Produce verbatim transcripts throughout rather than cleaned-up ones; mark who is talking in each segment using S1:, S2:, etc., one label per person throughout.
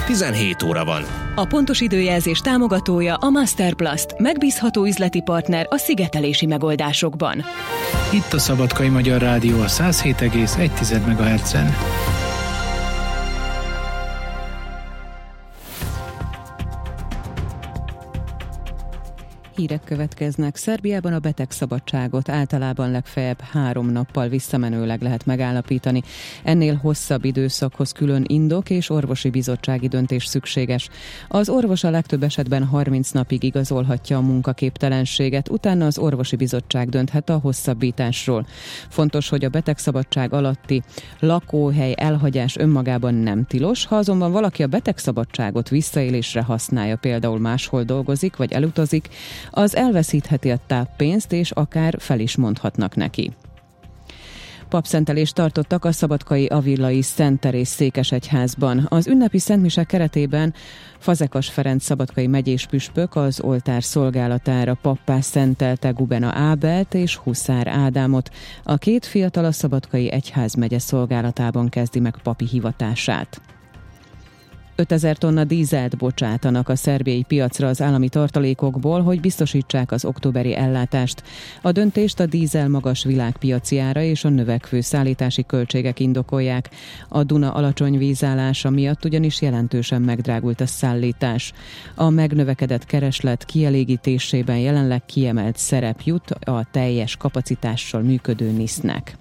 S1: tizenhét óra van.
S2: A pontos időjelzés támogatója a Masterplast, megbízható üzleti partner a szigetelési megoldásokban.
S3: Itt a Szabadkai Magyar Rádió a száz hét egész egy megahertzen.
S4: Hírek következnek. Szerbiában a betegszabadságot általában legfeljebb három nappal visszamenőleg lehet megállapítani. Ennél hosszabb időszakhoz külön indok és orvosi bizottsági döntés szükséges. Az orvos a legtöbb esetben harminc napig igazolhatja a munkaképtelenséget, utána az orvosi bizottság dönthet a hosszabbításról. Fontos, hogy a betegszabadság alatti lakóhely elhagyás önmagában nem tilos, ha azonban valaki a betegszabadságot visszaélésre használja, például máshol dolgozik vagy elutazik, az elveszítheti a táppénzt, és akár fel is mondhatnak neki. Papszentelést tartottak a szabadkai avillai Szent Teréz székesegyházban. Az ünnepi szentmise keretében Fazekas Ferenc szabadkai megyés püspök az oltár szolgálatára pappá szentelte Gubena Ábelt és Huszár Ádámot. A két fiatal a szabadkai egyházmegye szolgálatában kezdi meg papi hivatását. ötezer tonna dízelt bocsátanak a szerbiai piacra az állami tartalékokból, hogy biztosítsák az októberi ellátást. A döntést a dízel magas világpiaci ára és a növekvő szállítási költségek indokolják. A Duna alacsony vízállása miatt ugyanis jelentősen megdrágult a szállítás. A megnövekedett kereslet kielégítésében jelenleg kiemelt szerep jut a teljes kapacitással működő nisznek.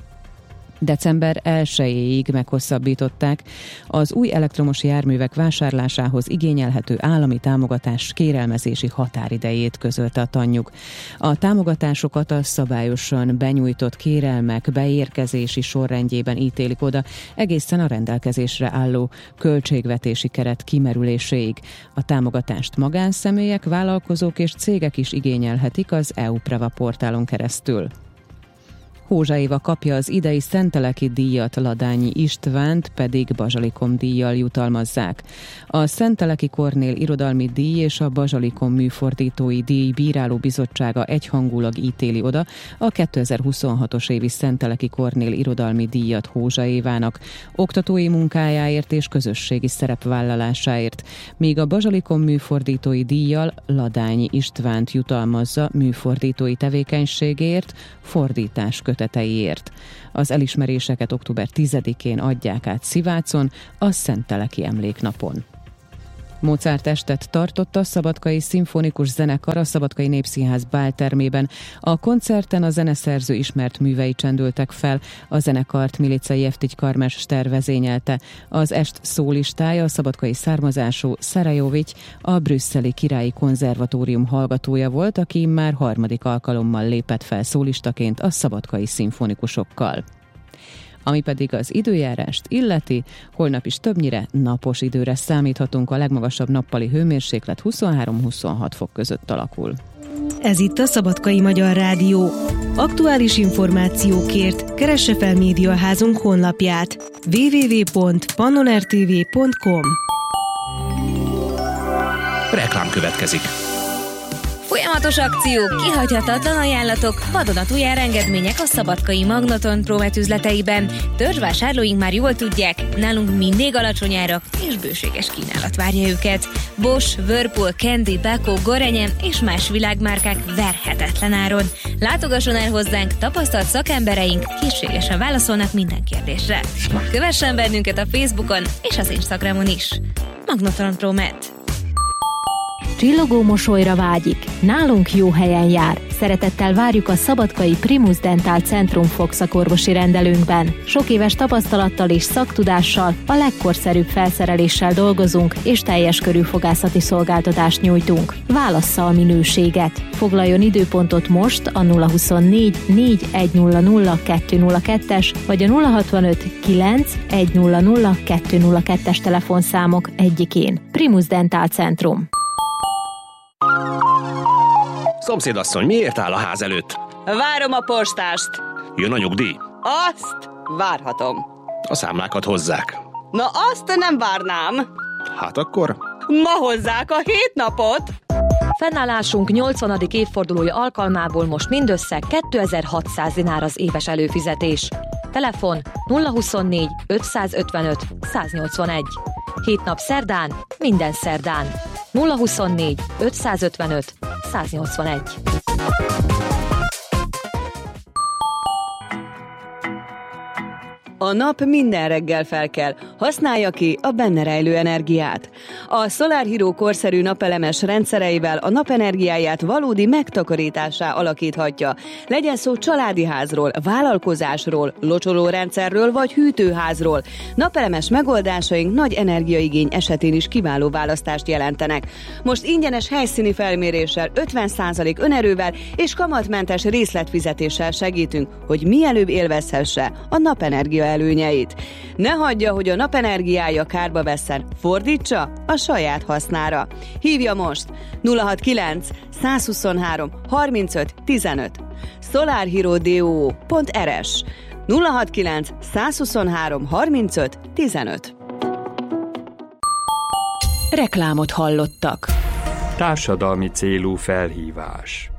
S4: december elsejéig meghosszabbították az új elektromos járművek vásárlásához igényelhető állami támogatás kérelmezési határidejét, közölte a Tannyug. A támogatásokat a szabályosan benyújtott kérelmek beérkezési sorrendjében ítélik oda egészen a rendelkezésre álló költségvetési keret kimerüléséig. A támogatást magánszemélyek, vállalkozók és cégek is igényelhetik az é u Preva portálon keresztül. Hózsa Éva kapja az idei Szenteleki díjat, Ladányi Istvánt pedig Bazsalikom díjjal jutalmazzák. A Szenteleki Kornél irodalmi díj és a Bazsalikom műfordítói díj bírálóbizottsága egyhangulag ítéli oda a kétezer-huszonhatos évi Szenteleki Kornél irodalmi díjat Hózsa Évának, oktatói munkájáért és közösségi szerepvállalásáért, míg a Bazsalikom műfordítói díjjal Ladányi Istvánt jutalmazza műfordítói tevékenységért, fordítás köteteiért. Az elismeréseket október tizedikén adják át Szivácon, a Szenteleki Emléknapon. Mozart estet tartott a Szabadkai Szimfonikus Zenekar a Szabadkai Népszínház báltermében. A koncerten a zeneszerző ismert művei csendültek fel, a zenekart Milica Jeftigy karmester vezényelte. Az est szólistája a szabadkai származású Szarajovics, a brüsszeli Királyi Konzervatórium hallgatója volt, aki már harmadik alkalommal lépett fel szólistaként a szabadkai szimfonikusokkal. Ami pedig az időjárást illeti, holnap is többnyire napos időre számíthatunk, a legmagasabb nappali hőmérséklet huszonhárom-huszonhat fok között alakul.
S2: Ez itt a Szabadkai Magyar Rádió. Aktuális információkért keresse fel médiaházunk honlapját double-u double-u double-u pont pannon r t v pont com.
S1: Reklám következik.
S5: Folyamatos akciók, kihagyhatatlan ajánlatok, vadonatúj árengedmények a szabadkai Magnaton Promet üzleteiben. Törzsvásárlóink már jól tudják, nálunk mindig alacsony árak és bőséges kínálat várja őket. Bosch, Whirlpool, Candy, Beko, Gorenje és más világmárkák verhetetlen áron. Látogasson el hozzánk, tapasztalt szakembereink készségesen válaszolnak minden kérdésre. Kövessen bennünket a Facebookon és az Instagramon is. Magnaton Promet.
S6: Csillogó mosolyra vágyik. Nálunk jó helyen jár. Szeretettel várjuk a szabadkai Primus Dental Centrum fogszakorvosi rendelőnkben. Sok éves tapasztalattal és szaktudással, a legkorszerűbb felszereléssel dolgozunk, és teljes körű fogászati szolgáltatást nyújtunk. Válassza a minőséget. Foglaljon időpontot most a nulla huszonnégy négy egy nulla nulla kettő nulla kettes vagy a nulla hatvanöt kilenc egy nulla nulla kettő nulla kettes telefonszámok egyikén. Primus Dental Centrum.
S1: Szomszédasszony, miért áll a ház előtt?
S7: Várom a postást.
S1: Jön a nyugdíj?
S7: Azt várhatom.
S1: A számlákat hozzák.
S7: Na azt nem várnám.
S1: Hát akkor?
S7: Ma hozzák a hét napot.
S8: Fennállásunk nyolcvanadik évfordulója alkalmából most mindössze kétezer-hatszáz dinár az éves előfizetés. Telefon nulla huszonnégy ötszázötvenöt száznyolcvanegy. hét nap szerdán, minden szerdán. nulla huszonnégy ötszázötvenöt száznyolcvanegy.
S7: A nap minden reggel felkel, használja ki a benne rejlő energiát. A Solar Hero korszerű napelemes rendszereivel a napenergiáját valódi megtakarításá alakíthatja. Legyen szó családi házról, vállalkozásról, locsolórendszerről vagy hűtőházról. Napelemes megoldásaink nagy energiaigény esetén is kiváló választást jelentenek. Most ingyenes helyszíni felméréssel, ötven százalék önerővel és kamatmentes részletfizetéssel segítünk, hogy mielőbb élvezhesse a napenergia előnyeit. Ne hagyja, hogy a napenergiája kárba vesszen, fordítsa a saját hasznára. Hívja most nulla hatvankilenc százhuszonhárom harmincöt tizenöt solarhero pont r s nulla hatvankilenc százhuszonhárom harmincöt tizenöt.
S2: Reklámot hallottak.
S9: Társadalmi célú felhívás.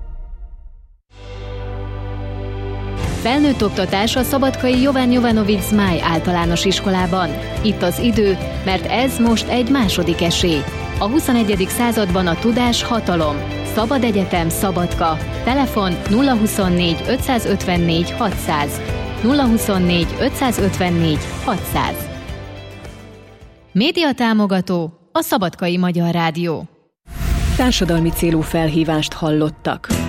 S6: Felnőtt oktatás a szabadkai Jovan Jovanovic Zmáj általános iskolában. Itt az idő, mert ez most egy második esély. A huszonegyedik században a tudás hatalom. Szabad Egyetem Szabadka. Telefon nulla huszonnégy ötszázötvennégy hatszáz. nulla huszonnégy ötszázötvennégy hatszáz. Média támogató a Szabadkai Magyar Rádió.
S2: Társadalmi célú felhívást hallottak.